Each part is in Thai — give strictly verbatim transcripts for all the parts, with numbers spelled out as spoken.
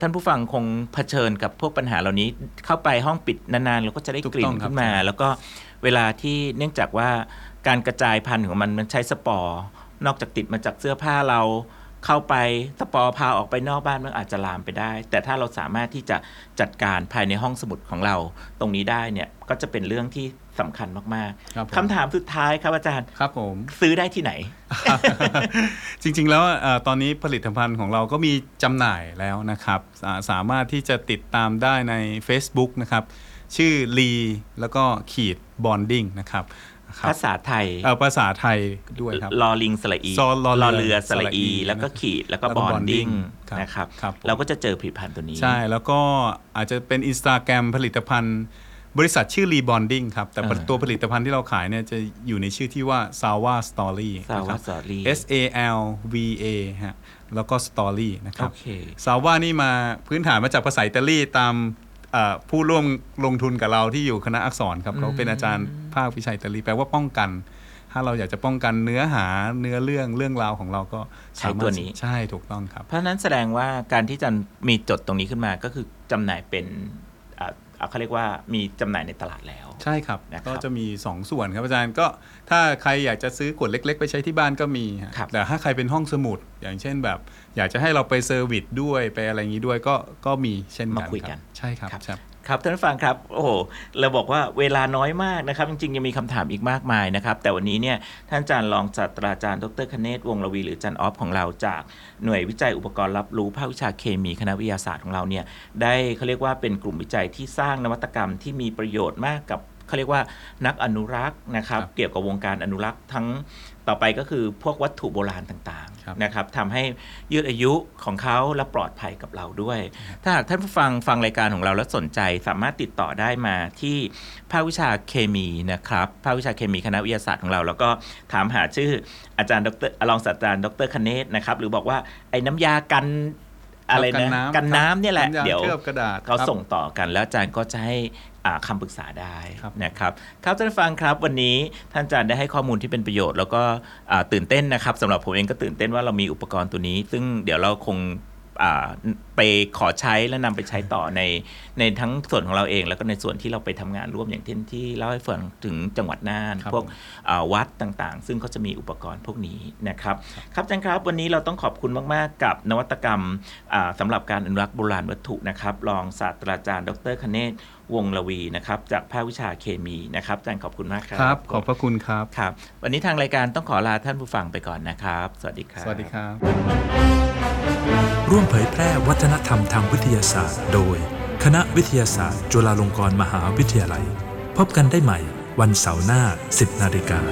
ท่านผู้ฟังคงเผชิญกับพวกปัญหาเหล่านี้เข้าไปห้องปิดนานๆเราก็จะได้กลิ่นขึ้นมาแล้วก็เวลาที่เนื่องจากว่าการกระจายพันธุ์ของมันมันใช้สปอร์นอกจากติดมาจากเสื้อผ้าเราเข้าไปสปอร์พาออกไปนอกบ้านมันอาจจะลามไปได้แต่ถ้าเราสามารถที่จะจัดการภายในห้องสมุดของเราตรงนี้ได้เนี่ยก็จะเป็นเรื่องที่สำคัญมากๆคำถามสุดท้ายครับอาจารย์ครับผมซื้อได้ที่ไหนจริงๆแล้วตอนนี้ผลิตภัณฑ์ของเราก็มีจำหน่ายแล้วนะครับสามารถที่จะติดตามได้ใน Facebook นะครับชื่อลีแล้วก็ขีดบอนดิ้งนะครับภาษาไทยเออภาษาไทยด้วยครับลอลิงสระอีลอเรือสระอีแล้วก็ขีดแล้วก็บอนดิ้งนะครับเราก็จะเจอผลิตภัณฑ์ตัวนี้ใช่แล้วก็อาจจะเป็น Instagram ผลิตภัณฑ์บริษัทชื่อ Rebonding ครับแต่ตัวผลิตภัณฑ์ที่เราขายเนี่ยจะอยู่ในชื่อที่ว่า Sawa Story นะครับ S A L V A ฮะแล้วก็ Story นะครับ Sawa นี่มาพื้นฐานมาจากภาษาอิตาลีตามผู้ร่วมลงทุนกับเราที่อยู่คณะอักษรครับเขาเป็นอาจารย์ภาควิชาอิตาลีแปลว่าป้องกันถ้าเราอยากจะป้องกันเนื้อหาเนื้อเรื่องเรื่องราวของเราก็ใช้ตัวนี้ใช่ถูกต้องครับเพราะนั้นแสดงว่าการที่จะมีจดตรงนี้ขึ้นมาก็คือจำหน่ายเป็นเขาเรียกว่ามีจำหน่ายในตลาดแล้วใช่ครับก็จะมีสองส่วนครับอาจารย์ก็ถ้าใครอยากจะซื้อขวดเล็กๆไปใช้ที่บ้านก็มีแต่ถ้าใครเป็นห้องสมุดอย่างเช่นแบบอยากจะให้เราไปเซอร์วิสด้วยไปอะไรอย่างนี้ด้วยก็ก็มีเช่นกันมาคุยกันใช่ครับครับท่านผู้ฟังครับโอ้โหเราบอกว่าเวลาน้อยมากนะครับจริงๆยังมีคำถามอีกมากมายนะครับแต่วันนี้เนี่ยท่านอาจารย์รองศาสตราจารย์ดรคเนศวงศ์ระวีหรืออาจารย์ออฟของเราจากหน่วยวิจัยอุปกรณ์รับรู้ภาควิชาเคมีคณะวิทยาศาสตร์ของเราเนี่ยได้เขาเรียกว่าเป็นกลุ่มวิจัยที่สร้างนวัตกรรมที่มีประโยชน์มากกับเขาเรียกว่านักอนุรักษ์นะครับเกี่ยวกับวงการอนุรักษ์ทั้งต่อไปก็คือพวกวัตถุโบราณต่างๆนะครับทำให้ยืดอายุของเขาและปลอดภัยกับเราด้วยถ้าหากท่านผู้ฟังฟังรายการของเราแล้วสนใจสามารถติดต่อได้มาที่ภาควิชาเคมีนะครับภาควิชาเคมีคณะวิทยาศาสตร์ของเราแล้วก็ถามหาชื่ออาจารย์ดรรองศาสตราจารย์ดรคเนศนะครับหรือบอกว่าไอ้น้ำยากันอะไรนะกันน้ำเนี่ยแหละเดี๋ยวเขาส่งต่อกันแล้วอาจารย์ก็จะให้คำปรึกษาได้นะครับครับท่านผู้ฟังครับวันนี้ท่านอาจารย์ได้ให้ข้อมูลที่เป็นประโยชน์แล้วก็ตื่นเต้นนะครับสำหรับผมเองก็ตื่นเต้นว่าเรามีอุปกรณ์ตัวนี้ซึ่งเดี๋ยวเราคงไปขอใช้และนำไปใช้ต่อในในทั้งส่วนของเราเองแล้วก็ในส่วนที่เราไปทำงานร่วมอย่างที่ที่เล่าให้ฟังถึงจังหวัดน่านพวกวัดต่างๆซึ่งเขาจะมีอุปกรณ์พวกนี้นะครับครับอาจารย์ครับวันนี้เราต้องขอบคุณมากๆกับนวัตกรรมสำหรับการอนุรักษ์โบราณวัตถุนะครับรองศาสตราจารย์ดรคเนศวงศ์ระวีนะครับจากภาควิชาเคมีนะครับอาจารย์ขอบคุณมากครับครับขอบพระคุณครับครับวันนี้ทางรายการต้องขอลาท่านผู้ฟังไปก่อนนะครับสวัสดีครับสวัสดีครับร่วมเผยแพร่วัฒนธรรมทางวิทยาศาสตร์โดยคณะวิทยาศาสตร์จุฬาลงกรณ์มหาวิทยาลัยพบกันได้ใหม่วันเสาร์หน้า สิบนาฬิกา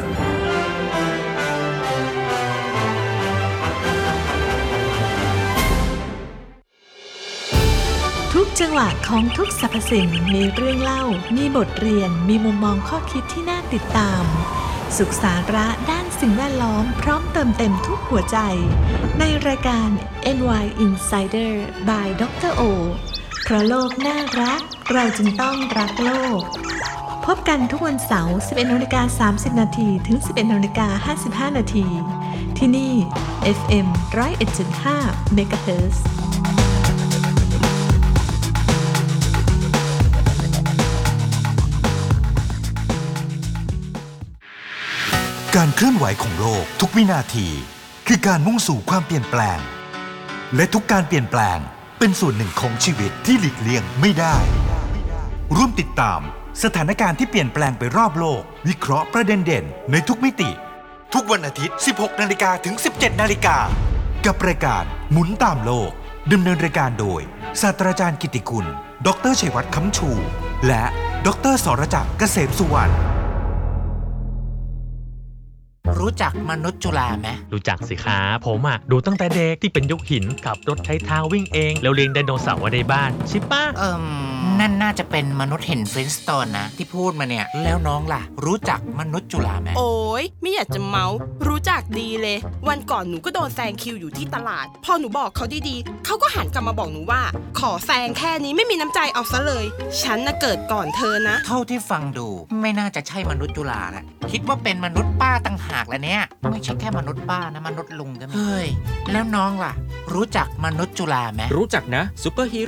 ทุกจังหวะของทุกสรรพสิ่งมีเรื่องเล่ามีบทเรียนมีมุมมองข้อคิดที่น่าติดตามสุขสาระด้านสิ่งแวดล้อมพร้อมเติมเต็มทุกหัวใจในรายการ เอ็น วาย Insider by ดร โอ เพราะโลกน่ารักเราจึงต้องรักโลกพบกันทุกวันเสาร์ สิบเอ็ดนาฬิกาสามสิบนาที ถึง สิบเอ็ดนาฬิกาห้าสิบห้านาทีที่นี่ เอฟ เอ็ม หนึ่งศูนย์เอ็ดจุดห้า เมกะเฮิรตซ์การเคลื่อนไหวของโลกทุกวินาทีคือการมุ่งสู่ความเปลี่ยนแปลงและทุกการเปลี่ยนแปลงเป็นส่วนหนึ่งของชีวิตที่หลีกเลี่ยงไม่ได้ร่วมติดตามสถานการณ์ที่เปลี่ยนแปลงไปรอบโลกวิเคราะห์ประเด็นเด่นในทุกมิติทุกวันอาทิตย์ สิบหกนาฬิกา ถึง สิบเจ็ดนาฬิกากับรายการหมุนตามโลกดำเนินรายการโดยศาสตราจารย์กิตติคุณดร.ชัยวัฒน์ ค้ำชูและดร.สรจักร เกษมสุวรรณรู้จักมนุษย์จุฬาไหมรู้จักสิครับผมอ่ะดูตั้งแต่เด็กที่เป็นยุคหินขับรถใช้เท้าวิ่งเองแล้วเลี้ยงไดโนเสาร์ไว้ในบ้านใช่ปะเอิ่มนั่นน่าจะเป็นมนุษย์เห็นฟลินสโตนนะที่พูดมาเนี่ยแล้วน้องล่ะรู้จักมนุษย์จุฬาไหมโอ้ยไม่อยากจะเมารู้จักดีเลยวันก่อนหนูก็โดนแซงคิวอยู่ที่ตลาดพอหนูบอกเขาดีๆเขาก็หันกลับมาบอกหนูว่าขอแซงแค่นี้ไม่มีน้ำใจเอาซะเลยฉันน่ะเกิดก่อนเธอนะเท่าที่ฟังดูไม่น่าจะใช่มนุษย์จุฬาละคิดว่าเป็นมนุษย์ป้าต่างหากแล้วเนี่ยไม่ใช่แค่มนุษย์ป้านะมนุษย์ลุงก็มีเฮ้ยแล้วน้องล่ะรู้จักมนุษย์จุฬาไหมรู้จักนะซูเปอร์ฮี